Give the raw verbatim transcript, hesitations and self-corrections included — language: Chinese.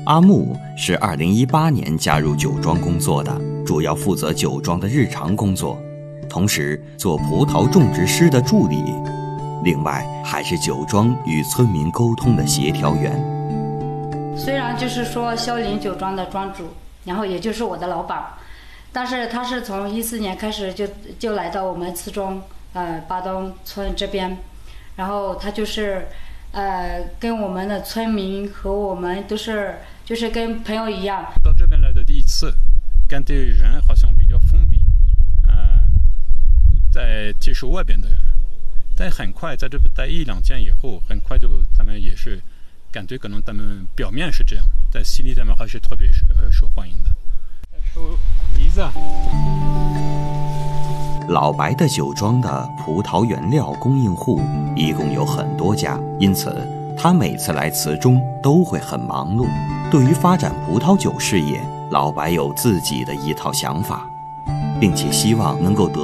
阿木是二零一八年加入酒庄工作的，主要负责酒庄的日常工作，同时做葡萄种植师的助理，另外还是酒庄与村民沟通的协调员。 虽然就是说萧林酒庄的庄主，然后也就是我的老板，但是他是从一四年开始就就来到我们慈中呃巴东村这边，然后他就是呃跟我们的村民和我们都是就是跟朋友一样。 到这边来的第一次，感觉人好像比较封闭，呃，不再接受外边的人。但很快在这边待一两天以后，很快就他们也是感觉可能他们表面是这样，在心里他们还是特别呃受欢迎的。收梨子。 老白的酒庄的葡萄原料供应户一共有很多家，因此他每次来慈中都会很忙碌。对于发展葡萄酒事业，老白有自己的一套想法，并且希望能够得